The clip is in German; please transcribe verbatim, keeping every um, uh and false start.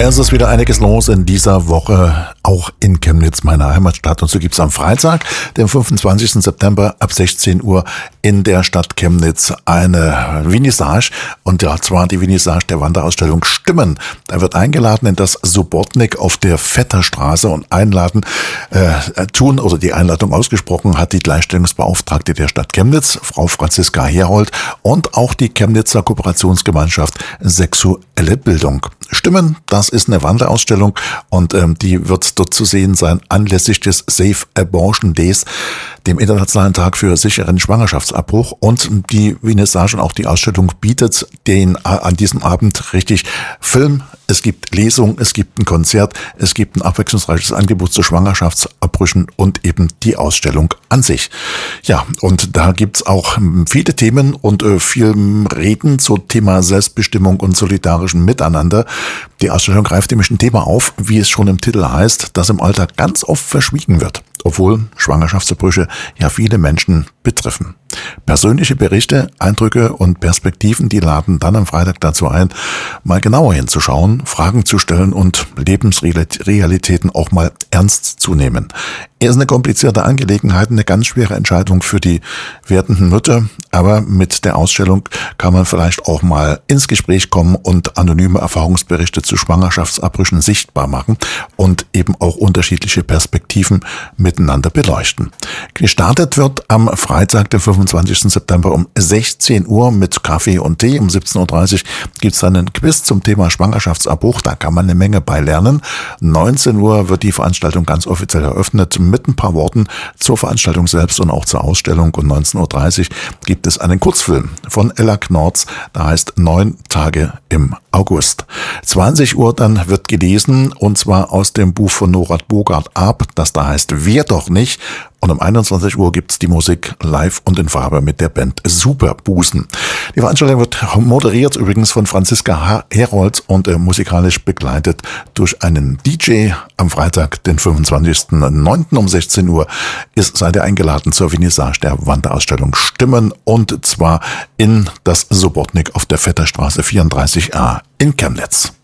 Es ist wieder einiges los in dieser Woche, auch in Chemnitz, meiner Heimatstadt. Und so gibt es am Freitag, dem fünfundzwanzigsten September ab sechzehn Uhr in der Stadt Chemnitz eine Vernissage. Und ja, zwar die Vernissage der Wanderausstellung Stimmen. Da wird eingeladen in das Subotnik auf der Vetterstraße und einladen, äh, tun oder die Einladung ausgesprochen hat die Gleichstellungsbeauftragte der Stadt Chemnitz, Frau Franziska Herold, und auch die Chemnitzer Kooperationsgemeinschaft Sexuelle Bildung. Stimmen, das ist eine Wanderausstellung und ähm, die wird dort zu sehen sein anlässlich des Safe Abortion Days, dem Internationalen Tag für sicheren Schwangerschaftsabbruch. Und die Vernissage und auch die Ausstellung bietet den an diesem Abend richtig Film. Es gibt Lesung, es gibt ein Konzert, es gibt ein abwechslungsreiches Angebot zu Schwangerschaftsabbrüchen und eben die Ausstellung an sich. Ja, und da gibt's auch viele Themen und äh, viel Reden zum Thema Selbstbestimmung und solidarischen Miteinander. Die Ausstellung greift nämlich ein Thema auf, wie es schon im Titel heißt, das im Alltag ganz oft verschwiegen wird, obwohl Schwangerschaftsabbrüche ja viele Menschen betreffen. Persönliche Berichte, Eindrücke und Perspektiven, die laden dann am Freitag dazu ein, mal genauer hinzuschauen, Fragen zu stellen und Lebensrealitäten auch mal ernst zu nehmen. Es ist eine komplizierte Angelegenheit, eine ganz schwere Entscheidung für die werdenden Mütter, aber mit der Ausstellung kann man vielleicht auch mal ins Gespräch kommen und anonyme Erfahrungsberichte zu Schwangerschaftsabbrüchen sichtbar machen und eben auch unterschiedliche Perspektiven miteinander beleuchten. Gestartet wird am Freitag, den fünfundzwanzigsten September um sechzehn Uhr mit Kaffee und Tee. Um siebzehn Uhr dreißig gibt es dann einen Quiz zum Thema Schwangerschaftsabbruch. Da kann man eine Menge bei lernen. neunzehn Uhr wird die Veranstaltung ganz offiziell eröffnet mit ein paar Worten zur Veranstaltung selbst und auch zur Ausstellung. Und neunzehn Uhr dreißig gibt es einen Kurzfilm von Ella Knorz, der heißt Neun Tage im August. zwanzig Uhr dann wird gelesen, und zwar aus dem Buch von Norat Bogart Ab, das da heißt Wer doch nicht. Und um einundzwanzig Uhr gibt's die Musik live und in Farbe mit der Band Superbusen. Die Veranstaltung wird moderiert übrigens von Franziska Herold und äh, musikalisch begleitet durch einen D J. Am Freitag, den fünfundzwanzigsten neunten um sechzehn Uhr, ist, seid ihr eingeladen zur Vernissage der Wanderausstellung Stimmen, und zwar in das Subotnik auf der Vetterstraße vierunddreißig a in Chemnitz.